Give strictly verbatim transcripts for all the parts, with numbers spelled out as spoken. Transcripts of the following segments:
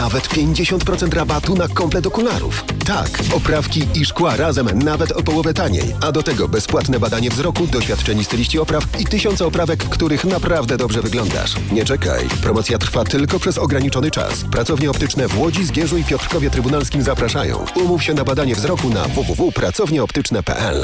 Nawet pięćdziesiąt procent rabatu na komplet okularów. Tak, oprawki i szkła razem nawet o połowę taniej. A do tego bezpłatne badanie wzroku, doświadczeni styliści opraw i tysiące oprawek, w których naprawdę dobrze wyglądasz. Nie czekaj. Promocja trwa tylko przez ograniczony czas. Pracownie optyczne w Łodzi, Zgierzu i Piotrkowie Trybunalskim zapraszają. Umów się na badanie wzroku na w w w kropka pracownie optyczne kropka p l.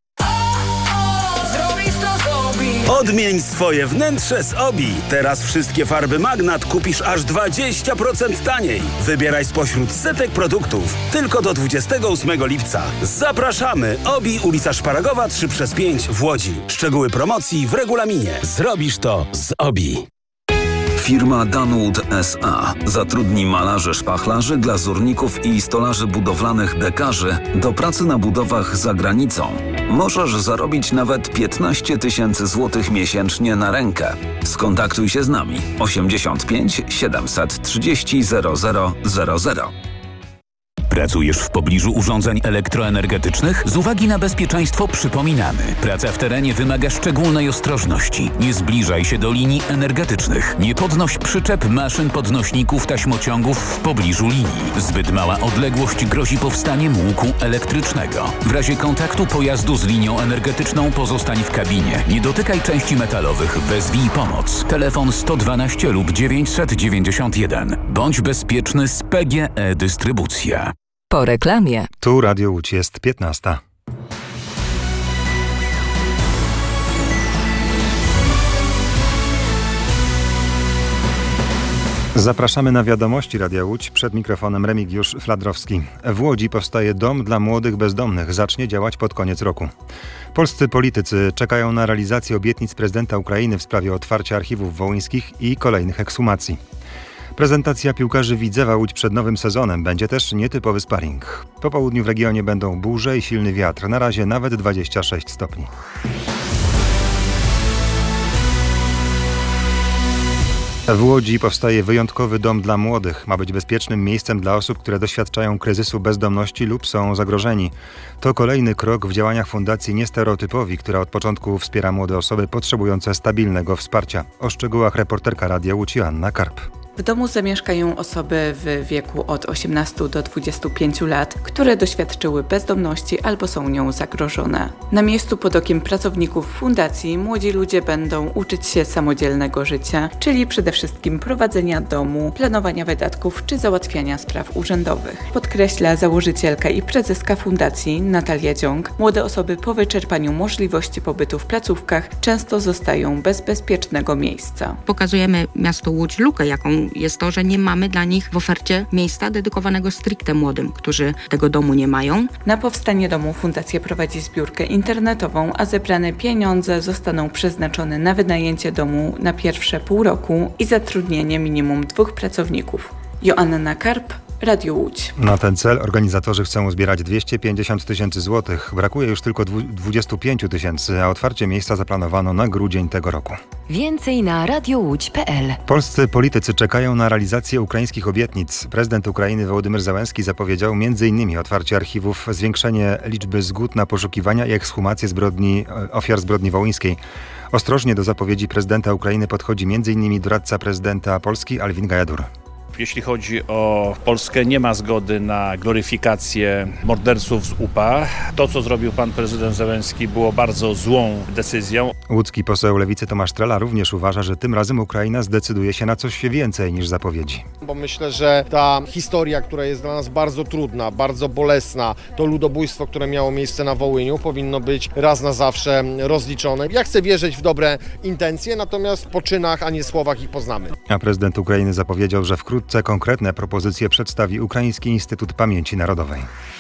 Odmień swoje wnętrze z Obi. Teraz wszystkie farby Magnat kupisz aż dwadzieścia procent taniej. Wybieraj spośród setek produktów. Tylko do dwudziestego ósmego lipca. Zapraszamy! Obi, ulica Szparagowa trzy przez pięć w Łodzi. Szczegóły promocji w regulaminie. Zrobisz to z Obi. Firma Danwood S A zatrudni malarzy, szpachlarzy, glazurników i stolarzy budowlanych dekarzy do pracy na budowach za granicą. Możesz zarobić nawet piętnaście tysięcy złotych miesięcznie na rękę. Skontaktuj się z nami osiemdziesiąt pięć siedemset trzydzieści zero zero zero zero. Pracujesz w pobliżu urządzeń elektroenergetycznych? Z uwagi na bezpieczeństwo przypominamy. Praca w terenie wymaga szczególnej ostrożności. Nie zbliżaj się do linii energetycznych. Nie podnoś przyczep, maszyn, podnośników, taśmociągów w pobliżu linii. Zbyt mała odległość grozi powstaniem łuku elektrycznego. W razie kontaktu pojazdu z linią energetyczną pozostań w kabinie. Nie dotykaj części metalowych. Wezwij pomoc. Telefon sto dwanaście lub dziewięćset dziewięćdziesiąt jeden. Bądź bezpieczny z P G E Dystrybucja. Po reklamie. Tu Radio Łódź, jest piętnasta. Zapraszamy na wiadomości Radia Łódź. Przed mikrofonem Remigiusz Fladrowski. W Łodzi powstaje dom dla młodych bezdomnych. Zacznie działać pod koniec roku. Polscy politycy czekają na realizację obietnic prezydenta Ukrainy w sprawie otwarcia archiwów wołyńskich i kolejnych ekshumacji. Prezentacja piłkarzy Widzewa Łódź przed nowym sezonem będzie też nietypowy sparring. Po południu w regionie będą burze i silny wiatr. Na razie nawet dwadzieścia sześć stopni. W Łodzi powstaje wyjątkowy dom dla młodych. Ma być bezpiecznym miejscem dla osób, które doświadczają kryzysu bezdomności lub są zagrożeni. To kolejny krok w działaniach Fundacji Niestereotypowi, która od początku wspiera młode osoby potrzebujące stabilnego wsparcia. O szczegółach reporterka Radia Łódź Joanna Karp. W domu zamieszkają osoby w wieku od osiemnastu do dwudziestu pięciu lat, które doświadczyły bezdomności albo są nią zagrożone. Na miejscu pod okiem pracowników fundacji młodzi ludzie będą uczyć się samodzielnego życia, czyli przede wszystkim prowadzenia domu, planowania wydatków czy załatwiania spraw urzędowych. Podkreśla założycielka i prezeska fundacji Natalia Dziąg. Młode osoby po wyczerpaniu możliwości pobytu w placówkach często zostają bez bezpiecznego miejsca. Pokazujemy miastu Łódź lukę, jaką jest to, że nie mamy dla nich w ofercie miejsca dedykowanego stricte młodym, którzy tego domu nie mają. Na powstanie domu fundacja prowadzi zbiórkę internetową, a zebrane pieniądze zostaną przeznaczone na wynajęcie domu na pierwsze pół roku i zatrudnienie minimum dwóch pracowników. Joanna Karp, Radio Łódź. Na ten cel organizatorzy chcą uzbierać dwieście pięćdziesiąt tysięcy złotych. Brakuje już tylko dwadzieścia pięć tysięcy, a otwarcie miejsca zaplanowano na grudzień tego roku. Więcej na radiowódź kropka p l. Polscy politycy czekają na realizację ukraińskich obietnic. Prezydent Ukrainy Wołodymyr Zełenski zapowiedział m.in. otwarcie archiwów, zwiększenie liczby zgód na poszukiwania i ekshumację zbrodni, ofiar zbrodni wołyńskiej. Ostrożnie do zapowiedzi prezydenta Ukrainy podchodzi m.in. doradca prezydenta Polski Alvin Gajadur. Jeśli chodzi o Polskę, nie ma zgody na gloryfikację morderców z U P A. To, co zrobił pan prezydent Zełenski, było bardzo złą decyzją. Łódzki poseł Lewicy Tomasz Trela również uważa, że tym razem Ukraina zdecyduje się na coś więcej niż zapowiedzi. Bo myślę, że ta historia, która jest dla nas bardzo trudna, bardzo bolesna, to ludobójstwo, które miało miejsce na Wołyniu, powinno być raz na zawsze rozliczone. Ja chcę wierzyć w dobre intencje, natomiast po czynach, a nie słowach ich poznamy. A prezydent Ukrainy zapowiedział, że wkrótce konkretne propozycje przedstawi Ukraiński Instytut Pamięci Narodowej.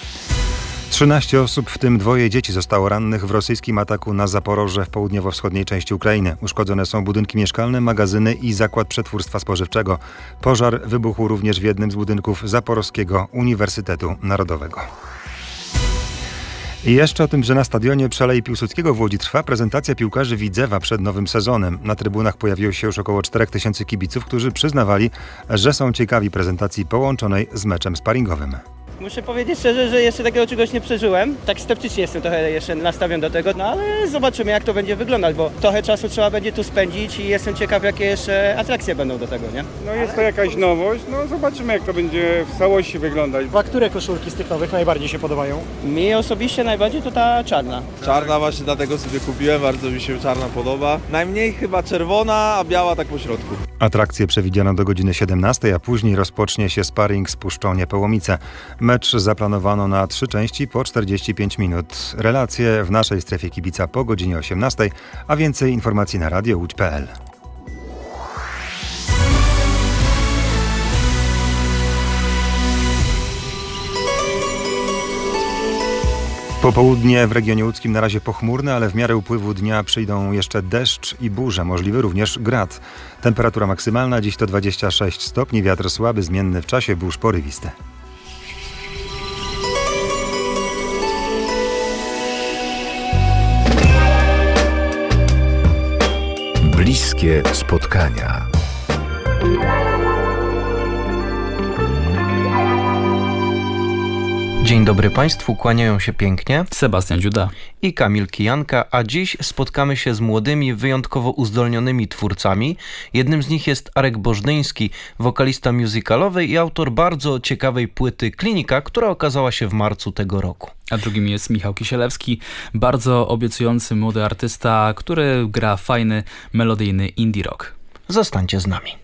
trzynaście osób, w tym dwoje dzieci, zostało rannych w rosyjskim ataku na Zaporoże w południowo-wschodniej części Ukrainy. Uszkodzone są budynki mieszkalne, magazyny i zakład przetwórstwa spożywczego. Pożar wybuchł również w jednym z budynków Zaporowskiego Uniwersytetu Narodowego. I jeszcze o tym, że na stadionie przy Alei Piłsudskiego w Łodzi trwa prezentacja piłkarzy Widzewa przed nowym sezonem. Na trybunach pojawiło się już około czterech tysięcy kibiców, którzy przyznawali, że są ciekawi prezentacji połączonej z meczem sparingowym. Muszę powiedzieć szczerze, że jeszcze takiego czegoś nie przeżyłem. Tak sceptycznie jestem trochę jeszcze nastawiony do tego, no ale zobaczymy, jak to będzie wyglądać, bo trochę czasu trzeba będzie tu spędzić i jestem ciekaw, jakie jeszcze atrakcje będą do tego, nie? No jest to jakaś nowość, no zobaczymy, jak to będzie w całości wyglądać. A które koszulki z tych nowych najbardziej się podobają? Mi osobiście najbardziej to ta czarna. Czarna właśnie dlatego sobie kupiłem, bardzo mi się czarna podoba. Najmniej chyba czerwona, a biała tak po środku. Atrakcje przewidziano do godziny siedemnastej, a później rozpocznie się sparring z Puszczą Niepołomice. Mecz zaplanowano na trzy części po czterdzieści pięć minut. Relacje w naszej strefie kibica po godzinie osiemnastej, a więcej informacji na radio łódź kropka p l. Popołudnie w regionie łódzkim na razie pochmurne, ale w miarę upływu dnia przyjdą jeszcze deszcz i burze, możliwy również grad. Temperatura maksymalna dziś to dwadzieścia sześć stopni, wiatr słaby, zmienny w czasie, burz porywisty. Bliskie spotkania. Dzień dobry Państwu, kłaniają się pięknie Sebastian Dziuda i Kamil Kijanka, a dziś spotkamy się z młodymi, wyjątkowo uzdolnionymi twórcami. Jednym z nich jest Arek Bożdyński, wokalista musicalowy i autor bardzo ciekawej płyty Klinika, która okazała się w marcu tego roku. A drugim jest Michał Kisielewski, bardzo obiecujący młody artysta, który gra fajny, melodyjny indie rock. Zostańcie z nami.